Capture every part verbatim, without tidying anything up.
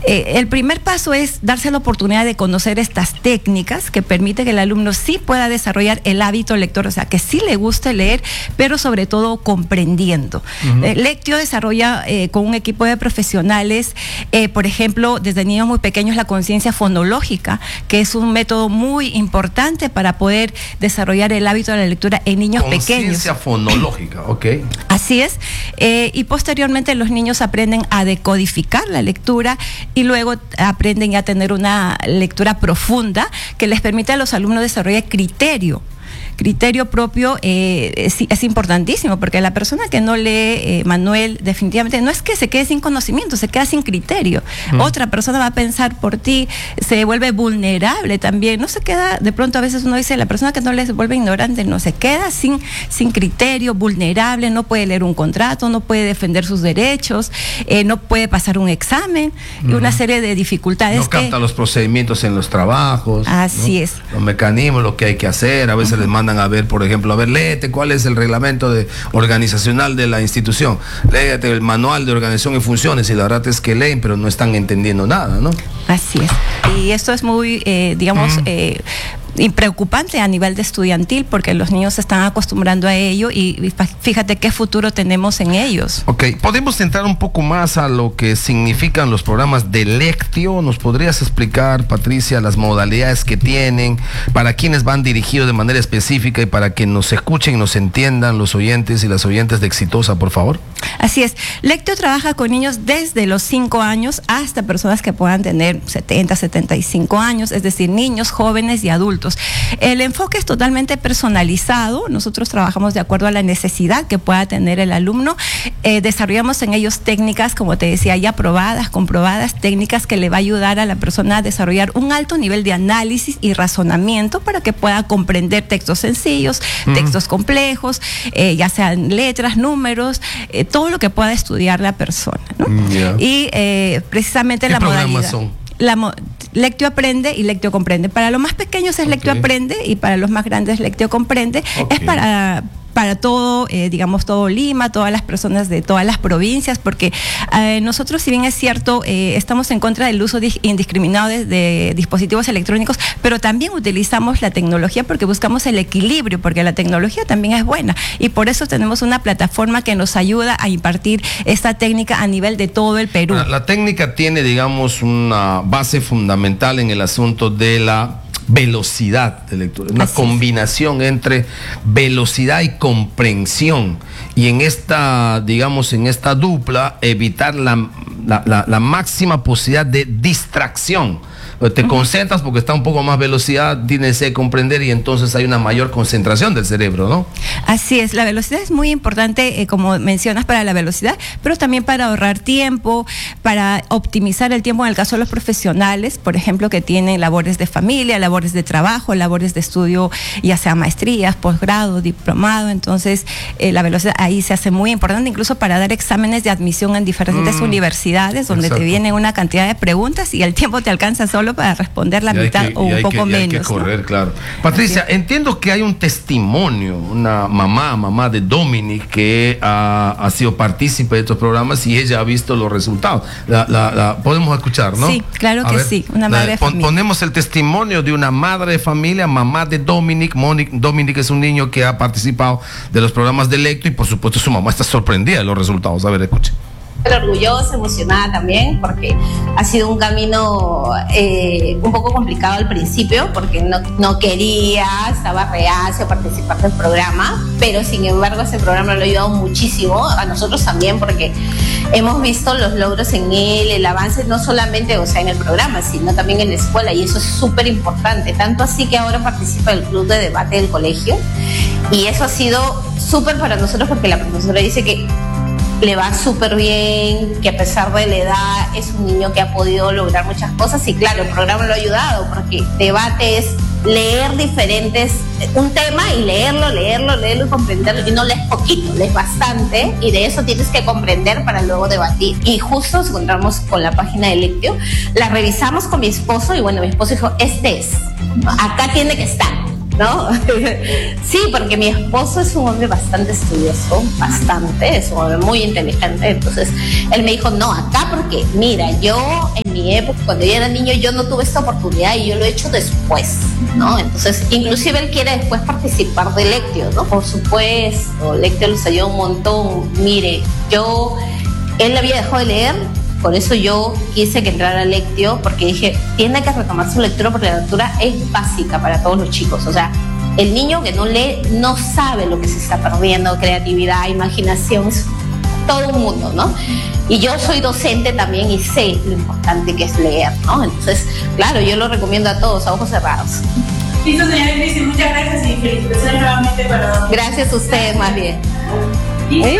Eh, el primer paso es darse la oportunidad de conocer estas técnicas que permiten que el alumno sí pueda desarrollar el hábito lector, o sea, que sí le guste leer, pero sobre todo comprendiendo. Uh-huh. eh, Lectio desarrolla eh, con un equipo de profesionales, eh, por ejemplo, desde niños muy pequeños, la conciencia fonológica, que es un método muy importante para poder desarrollar el hábito de la lectura en niños pequeños. Conciencia fonológica, ok. Así es. Eh, y posteriormente los niños aprenden a decodificar la lectura y luego aprenden ya a tener una lectura profunda que les permite a los alumnos desarrollar criterio. Criterio propio eh, es, es importantísimo, porque la persona que no lee, eh, Manuel, definitivamente no es que se quede sin conocimiento, se queda sin criterio. Mm. Otra persona va a pensar por ti, se vuelve vulnerable también, no se queda, de pronto a veces uno dice, la persona que no lee se vuelve ignorante, no, se queda sin, sin criterio, vulnerable, no puede leer un contrato, no puede defender sus derechos, eh, no puede pasar un examen, mm. y una serie de dificultades. No capta que... los procedimientos en los trabajos. Así ¿no? es. Los mecanismos, lo que hay que hacer, a veces uh-huh. les mandan a ver, por ejemplo, a ver, léete cuál es el reglamento de, organizacional de la institución, léete el manual de organización y funciones, y la verdad es que leen, pero no están entendiendo nada, ¿no? Así es. Y esto es muy, eh, digamos, mm. eh, y preocupante a nivel de estudiantil, porque los niños se están acostumbrando a ello y, y fíjate qué futuro tenemos en ellos. Ok, ¿podemos entrar un poco más a lo que significan los programas de Lectio? ¿Nos podrías explicar, Patricia, las modalidades que tienen, para quienes van dirigidos de manera específica y para que nos escuchen y nos entiendan los oyentes y las oyentes de Exitosa, por favor? Así es, Lectio trabaja con niños desde los cinco años hasta personas que puedan tener setenta, setenta y cinco años, es decir, niños, jóvenes y adultos. El enfoque es totalmente personalizado, nosotros trabajamos de acuerdo a la necesidad que pueda tener el alumno, eh, desarrollamos en ellos técnicas, como te decía, ya probadas, comprobadas, técnicas que le va a ayudar a la persona a desarrollar un alto nivel de análisis y razonamiento para que pueda comprender textos sencillos, mm. textos complejos, eh, ya sean letras, números, eh, todo lo que pueda estudiar la persona, ¿no? Yeah. Y eh, precisamente la modalidad. Son? La mo- Lectio Aprende y Lectio Comprende. Para los más pequeños es Lectio okay. Aprende y para los más grandes Lectio Comprende. Okay. Es para... para todo, eh, digamos, todo Lima, todas las personas de todas las provincias, porque eh, nosotros, si bien es cierto, eh, estamos en contra del uso di- indiscriminado de, de dispositivos electrónicos, pero también utilizamos la tecnología porque buscamos el equilibrio, porque la tecnología también es buena, y por eso tenemos una plataforma que nos ayuda a impartir esta técnica a nivel de todo el Perú. La, la técnica tiene, digamos, una base fundamental en el asunto de la velocidad de lectura, una Así combinación es. entre velocidad y comprensión, y en esta, digamos, en esta dupla evitar la, la, la, la máxima posibilidad de distracción. Te uh-huh. concentras porque está un poco más velocidad, tienes que comprender, y entonces hay una mayor concentración del cerebro, ¿no? Así es, la velocidad es muy importante, eh, como mencionas, para la velocidad, pero también para ahorrar tiempo, para optimizar el tiempo en el caso de los profesionales, por ejemplo, que tienen labores de familia, labores de trabajo, labores de estudio, ya sea maestrías, posgrado, diplomado. Entonces eh, la velocidad ahí se hace muy importante, incluso para dar exámenes de admisión en diferentes mm, universidades, donde exacto. te vienen una cantidad de preguntas y el tiempo te alcanza solo para responder la y mitad que, o un poco que, menos. Hay que correr, ¿no? Claro. Patricia, Así. entiendo que hay un testimonio, una mamá, mamá de Dominic, que ha, ha sido partícipe de estos programas y ella ha visto los resultados. La, la, la podemos escuchar, ¿no? Sí, claro A que ver, sí, una madre la, de pon, familia. Ponemos el testimonio de una madre de familia, mamá de Dominic. Monic, Dominic es un niño que ha participado de los programas de Lectio y por supuesto su mamá está sorprendida de los resultados. A ver, escuche. Orgullosa, emocionada también, porque ha sido un camino eh, un poco complicado al principio, porque no, no quería, estaba reacia a participar del programa, pero sin embargo ese programa lo ha ayudado muchísimo, a nosotros también, porque hemos visto los logros en él, el avance no solamente, o sea, en el programa, sino también en la escuela, y eso es súper importante, tanto así que ahora participa del club de debate del colegio, y eso ha sido súper para nosotros, porque la profesora dice que le va súper bien, que a pesar de la edad es un niño que ha podido lograr muchas cosas, y claro, el programa lo ha ayudado, porque debate es leer diferentes, un tema y leerlo, leerlo, leerlo y comprenderlo, y no lees poquito, lees bastante, y de eso tienes que comprender para luego debatir. Y justo nos encontramos con la página de Lectio, la revisamos con mi esposo, y bueno, mi esposo dijo, este es, acá tiene que estar. ¿no? Sí, porque mi esposo es un hombre bastante estudioso, bastante, es un hombre muy inteligente, entonces él me dijo, no, acá porque, mira, yo en mi época, cuando yo era niño, yo no tuve esta oportunidad y yo lo he hecho después, ¿no? Entonces, inclusive él quiere después participar de Lectio, ¿no? Por supuesto, Lectio los ayuda un montón, mire, yo, él había dejado de leer, por eso yo quise que entrara a Lectio, porque dije, tiene que retomar su lectura, porque la lectura es básica para todos los chicos. O sea, el niño que no lee no sabe lo que se está perdiendo, creatividad, imaginación, es todo un mundo, ¿no? Y yo soy docente también y sé lo importante que es leer, ¿no? Entonces, claro, yo lo recomiendo a todos, a ojos cerrados. Listo, señora Cristi, muchas gracias y felicitaciones nuevamente para... Gracias a ustedes, más bien. ¿Eh?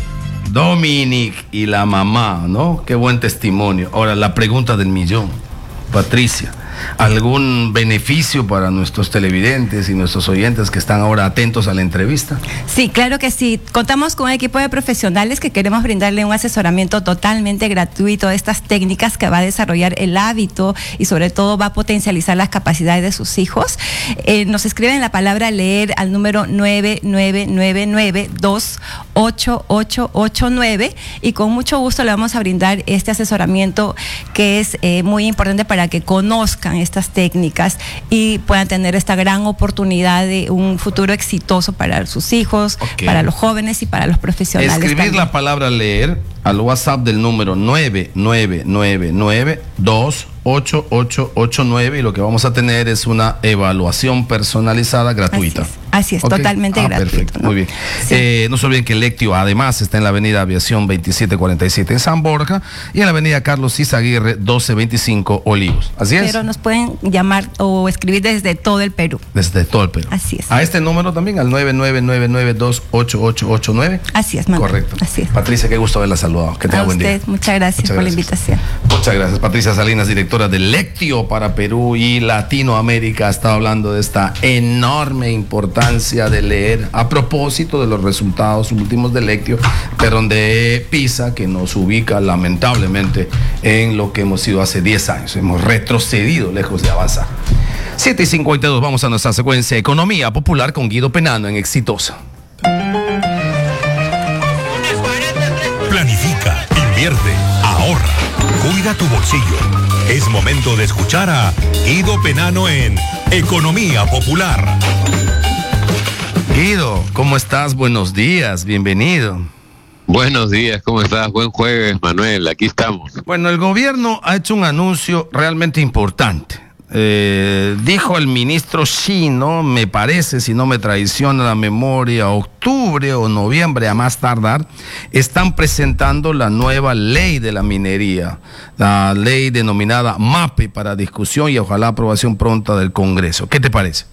Dominic y la mamá, ¿no? Qué buen testimonio. Ahora, la pregunta del millón. Patricia, ¿algún beneficio para nuestros televidentes y nuestros oyentes que están ahora atentos a la entrevista? Sí, claro que sí. Contamos con un equipo de profesionales que queremos brindarle un asesoramiento totalmente gratuito de estas técnicas que va a desarrollar el hábito y sobre todo va a potencializar las capacidades de sus hijos. Eh, nos escriben la palabra leer al número nueve nueve nueve nueve dos ocho ocho ocho nueve y con mucho gusto le vamos a brindar este asesoramiento que es eh, muy importante para que conozcan estas técnicas y puedan tener esta gran oportunidad de un futuro exitoso para sus hijos, okay, para los jóvenes y para los profesionales. Escribir también la palabra leer al WhatsApp del número nueve nueve nueve nueve dos ocho ocho ocho nueve y lo que vamos a tener es una evaluación personalizada gratuita. Así es, así es, okay, totalmente ah, gratuito. Perfecto, ¿no? Muy bien. Sí. Eh, no se olviden que Lectio además está en la avenida Aviación veintisiete cuarenta y siete en San Borja y en la avenida Carlos Izaguirre doce veinticinco Olivos. Así es. Pero nos pueden llamar o escribir desde todo el Perú. Desde todo el Perú. Así es. A este número también, al nueve nueve nueve nueve dos ocho ocho ocho nueve. Así es, Manuel. Correcto. Así es. Patricia, qué gusto haberla saludado. Que tenga a buen usted, día. Muchas gracias, muchas por gracias. la invitación. Muchas gracias. Patricia Salinas, directora de Lectio para Perú y Latinoamérica, ha estado hablando de esta enorme importancia de leer a propósito de los resultados últimos de Lectio, pero de PISA, que nos ubica lamentablemente en lo que hemos sido hace diez años. Hemos retrocedido lejos de avanzar. siete y cincuenta y dos, vamos a nuestra secuencia Economía Popular con Guido Penano en Exitosa. Planifica, invierte, ahorra, cuida tu bolsillo. Es momento de escuchar a Guido Penano en Economía Popular. Guido, ¿cómo estás? Buenos días, bienvenido. Buenos días, ¿cómo estás? Buen jueves, Manuel, aquí estamos. Bueno, el gobierno ha hecho un anuncio realmente importante. Eh, dijo el ministro Xi, ¿no? Me parece, si no me traiciona la memoria, octubre o noviembre a más tardar, están presentando la nueva ley de la minería, la ley denominada MAPE para discusión y ojalá aprobación pronta del Congreso. ¿Qué te parece?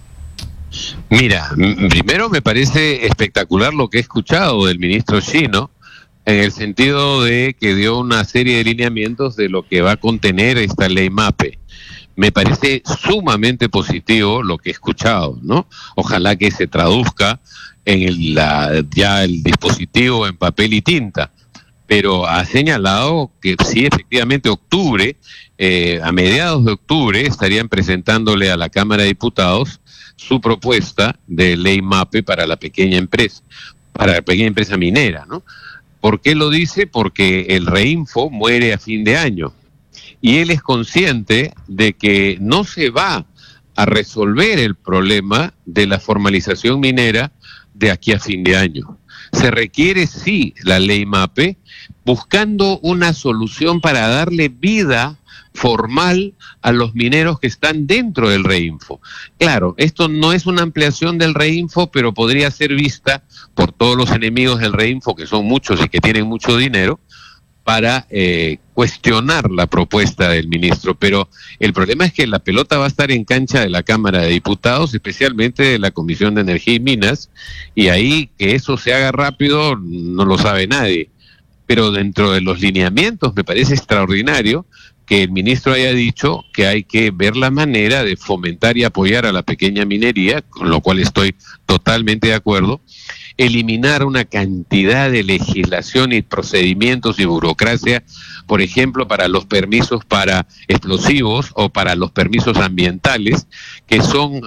Mira, primero me parece espectacular lo que he escuchado del ministro Xi, ¿no? En el sentido de que dio una serie de lineamientos de lo que va a contener esta ley MAPE. Me parece sumamente positivo lo que he escuchado, ¿no? Ojalá que se traduzca en el, la, ya el dispositivo en papel y tinta. Pero ha señalado que sí, efectivamente, octubre, eh, a mediados de octubre, estarían presentándole a la Cámara de Diputados su propuesta de ley MAPE para la pequeña empresa, para la pequeña empresa minera, ¿no? ¿Por qué lo dice? Porque el Reinfo muere a fin de año. Y él es consciente de que no se va a resolver el problema de la formalización minera de aquí a fin de año. Se requiere, sí, la ley MAPE, buscando una solución para darle vida formal a los mineros que están dentro del Reinfo. Claro, esto no es una ampliación del Reinfo, pero podría ser vista por todos los enemigos del Reinfo, que son muchos y que tienen mucho dinero, para eh, cuestionar la propuesta del ministro, pero el problema es que la pelota va a estar en cancha de la Cámara de Diputados, especialmente de la Comisión de Energía y Minas, y ahí que eso se haga rápido no lo sabe nadie, pero dentro de los lineamientos me parece extraordinario que el ministro haya dicho que hay que ver la manera de fomentar y apoyar a la pequeña minería, con lo cual estoy totalmente de acuerdo, eliminar una cantidad de legislación y procedimientos y burocracia, por ejemplo, para los permisos para explosivos o para los permisos ambientales, que son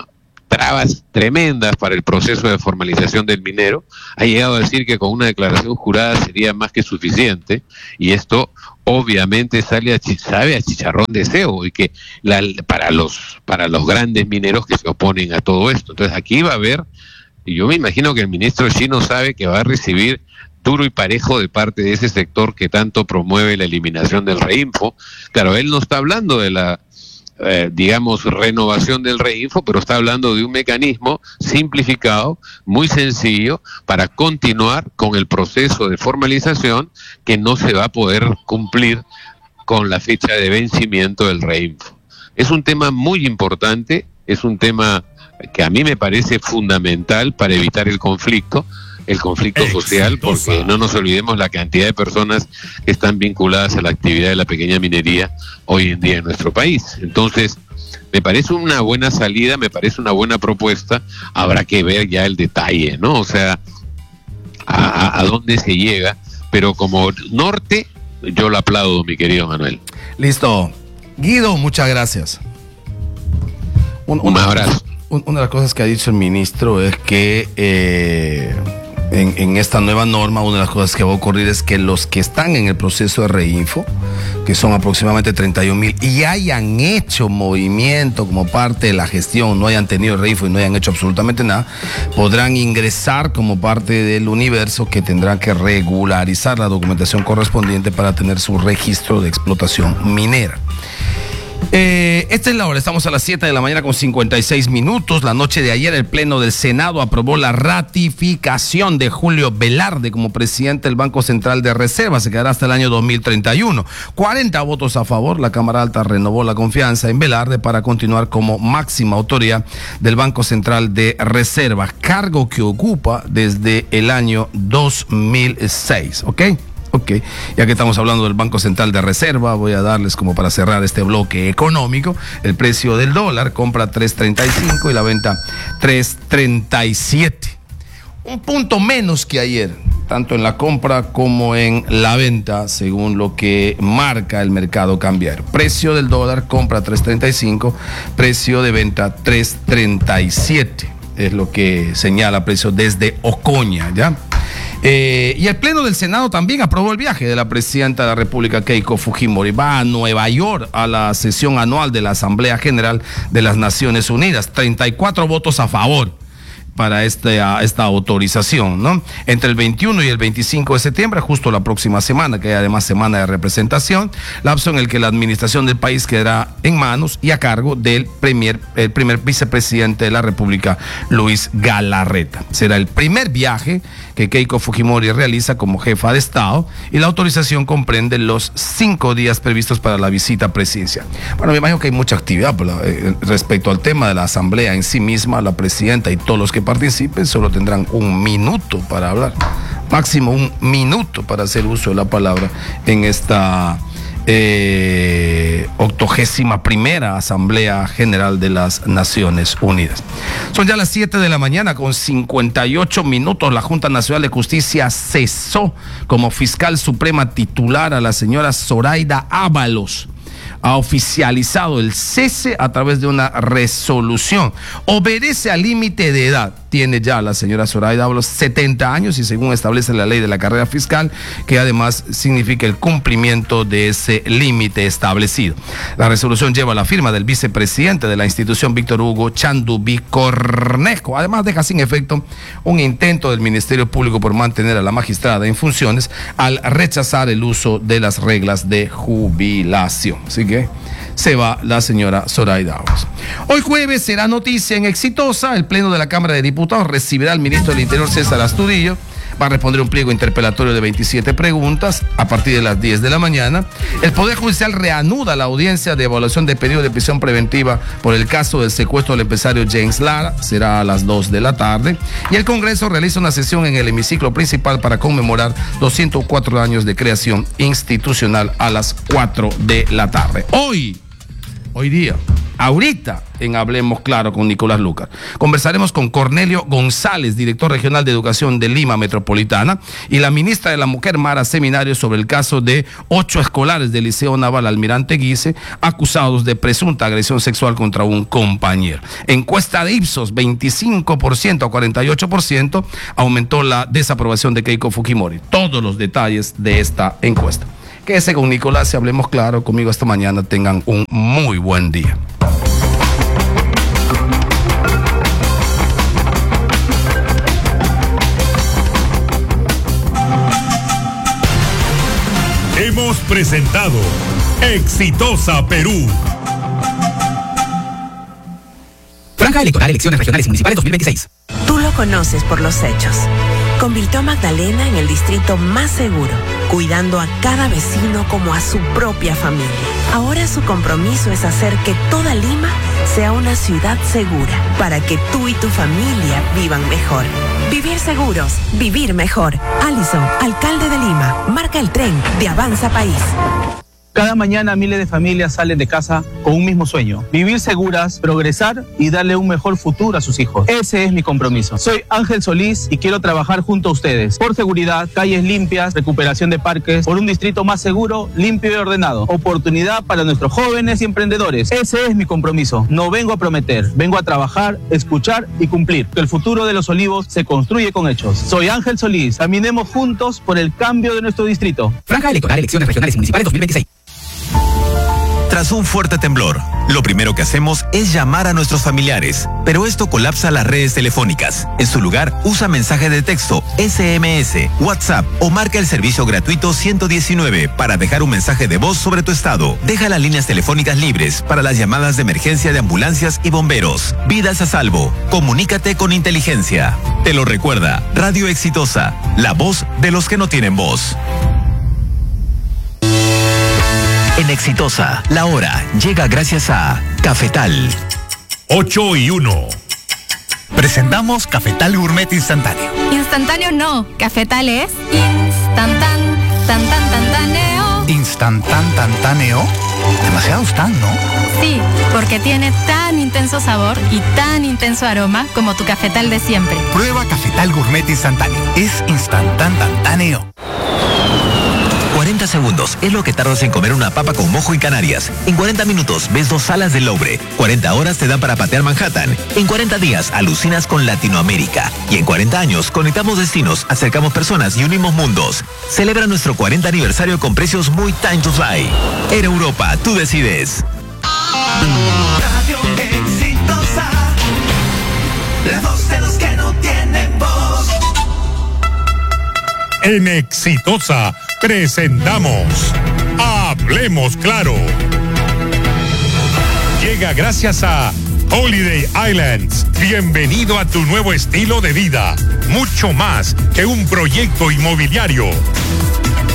trabas tremendas para el proceso de formalización del minero. Ha llegado a decir que con una declaración jurada sería más que suficiente, y esto obviamente sale a, sabe a chicharrón de cebo, y que la, para los para los grandes mineros que se oponen a todo esto. Entonces aquí va a haber, y yo me imagino que el ministro Chino sabe que va a recibir duro y parejo de parte de ese sector que tanto promueve la eliminación del Reinfo. Claro, él no está hablando de la Eh, digamos, renovación del Reinfo, pero está hablando de un mecanismo simplificado, muy sencillo, para continuar con el proceso de formalización que no se va a poder cumplir con la fecha de vencimiento del Reinfo. Es un tema muy importante, es un tema que a mí me parece fundamental para evitar el conflicto, el conflicto social, porque no nos olvidemos la cantidad de personas que están vinculadas a la actividad de la pequeña minería hoy en día en nuestro país. Entonces, me parece una buena salida, me parece una buena propuesta. Habrá que ver ya el detalle, ¿no? O sea, a, a dónde se llega, pero como norte, yo lo aplaudo, mi querido Manuel. Listo. Guido, muchas gracias. Un, un abrazo. Un, una de las cosas que ha dicho el ministro es que eh, en, en esta nueva norma, una de las cosas que va a ocurrir es que los que están en el proceso de Reinfo, que son aproximadamente treinta y un mil, y hayan hecho movimiento como parte de la gestión, no hayan tenido Reinfo y no hayan hecho absolutamente nada, podrán ingresar como parte del universo que tendrán que regularizar la documentación correspondiente para tener su registro de explotación minera. Eh, esta es la hora, estamos a las siete de la mañana con cincuenta y seis minutos. La noche de ayer el Pleno del Senado aprobó la ratificación de Julio Velarde como presidente del Banco Central de Reserva. Se quedará hasta el año dos mil treinta y uno. cuarenta votos a favor. La Cámara Alta renovó la confianza en Velarde para continuar como máxima autoridad del Banco Central de Reserva, cargo que ocupa desde el año dos mil seis, ¿ok? Ok, ya que estamos hablando del Banco Central de Reserva, voy a darles como para cerrar este bloque económico. El precio del dólar, compra tres treinta y cinco y la venta tres treinta y siete. Un punto menos que ayer, tanto en la compra como en la venta, según lo que marca el mercado cambiario. Precio del dólar, compra tres treinta y cinco, precio de venta tres treinta y siete. Es lo que señala precio desde Ocoña, ¿ya? Eh, y el Pleno del Senado también aprobó el viaje de la presidenta de la República, Keiko Fujimori. Va a Nueva York a la sesión anual de la Asamblea General de las Naciones Unidas. treinta y cuatro votos a favor para este, uh, esta autorización, ¿no? Entre el veintiuno y el veinticinco de septiembre, justo la próxima semana, que hay además semana de representación, lapso en el que la administración del país quedará en manos y a cargo del premier, el primer vicepresidente de la República, Luis Galarreta. Será el primer viaje que Keiko Fujimori realiza como jefa de Estado, y la autorización comprende los cinco días previstos para la visita presidencial. Bueno, me imagino que hay mucha actividad por la, eh, respecto al tema de la asamblea en sí misma. La presidenta y todos los que participen solo tendrán un minuto para hablar, máximo un minuto para hacer uso de la palabra en esta eh, octogésima primera Asamblea General de las Naciones Unidas. Son ya las siete de la mañana con cincuenta y ocho minutos. La Junta Nacional de Justicia cesó como fiscal suprema titular a la señora Zoraida Ábalos. Ha oficializado el cese a través de una resolución. Obedece al límite de edad. Tiene ya la señora Zoraida Ábalos setenta años, y según establece la ley de la carrera fiscal, que además significa el cumplimiento de ese límite establecido. La resolución lleva la firma del vicepresidente de la institución, Víctor Hugo Chandubi Cornejo. Además deja sin efecto un intento del Ministerio Público por mantener a la magistrada en funciones al rechazar el uso de las reglas de jubilación. Así que se va la señora Zoraida Ábalos. Hoy jueves será noticia en Exitosa. El Pleno de la Cámara de Diputados recibirá al ministro del Interior, César Astudillo. Va a responder un pliego interpelatorio de veintisiete preguntas a partir de las diez de la mañana. El Poder Judicial reanuda la audiencia de evaluación de periodo de prisión preventiva por el caso del secuestro del empresario James Lara. Será a las dos de la tarde. Y el Congreso realiza una sesión en el hemiciclo principal para conmemorar doscientos cuatro años de creación institucional a las cuatro de la tarde. Hoy, hoy día, ahorita en Hablemos Claro con Nicolás Lucar. Conversaremos con Cornelio González, director regional de Educación de Lima Metropolitana, y la ministra de la Mujer, Mara Seminario, sobre el caso de ocho escolares del Liceo Naval Almirante Guise acusados de presunta agresión sexual contra un compañero. Encuesta de Ipsos, veinticinco por ciento a cuarenta y ocho por ciento aumentó la desaprobación de Keiko Fujimori. Todos los detalles de esta encuesta. Quédese con Nicolás y Hablemos Claro conmigo esta mañana. Tengan un muy buen día. Hemos presentado Exitosa Perú. Franja electoral, elecciones regionales y municipales dos mil veintiséis. Tú lo conoces por los hechos. Convirtió a Magdalena en el distrito más seguro, cuidando a cada vecino como a su propia familia. Ahora su compromiso es hacer que toda Lima sea una ciudad segura, para que tú y tu familia vivan mejor. Vivir seguros, vivir mejor. Alison, alcalde de Lima, marca el tren de Avanza País. Cada mañana miles de familias salen de casa con un mismo sueño: vivir seguras, progresar y darle un mejor futuro a sus hijos. Ese es mi compromiso. Soy Ángel Solís y quiero trabajar junto a ustedes por seguridad, calles limpias, recuperación de parques, por un distrito más seguro, limpio y ordenado. Oportunidad para nuestros jóvenes y emprendedores. Ese es mi compromiso. No vengo a prometer, vengo a trabajar, escuchar y cumplir. Que el futuro de Los Olivos se construye con hechos. Soy Ángel Solís. Caminemos juntos por el cambio de nuestro distrito. Franja electoral, elecciones regionales y municipales dos mil veintiséis. Tras un fuerte temblor, lo primero que hacemos es llamar a nuestros familiares, pero esto colapsa las redes telefónicas. En su lugar, usa mensaje de texto, ese eme ese, WhatsApp o marca el servicio gratuito ciento diecinueve para dejar un mensaje de voz sobre tu estado. Deja las líneas telefónicas libres para las llamadas de emergencia de ambulancias y bomberos. Vidas a salvo. Comunícate con inteligencia. Te lo recuerda Radio Exitosa, la voz de los que no tienen voz. En Exitosa, la hora llega gracias a Cafetal. ocho y uno. Presentamos Cafetal Gourmet Instantáneo. Instantáneo no, Cafetal es instantan, tan tan tantaneo. ¿Instantan tantaneo? Demasiado tan, ¿no? Sí, porque tiene tan intenso sabor y tan intenso aroma como tu Cafetal de siempre. Prueba Cafetal Gourmet Instantáneo. Es instantan tantaneo. cuarenta segundos es lo que tardas en comer una papa con mojo en Canarias. En cuarenta minutos ves dos salas del Louvre. cuarenta horas te dan para patear Manhattan. En cuarenta días alucinas con Latinoamérica. Y en cuarenta años conectamos destinos, acercamos personas y unimos mundos. Celebra nuestro cuarenta aniversario con precios muy time to fly. En Europa, tú decides. Radio Exitosa, la voz de los que no tienen voz. En Exitosa presentamos Hablemos Claro. Llega gracias a Holiday Islands. Bienvenido a tu nuevo estilo de vida. Mucho más que un proyecto inmobiliario.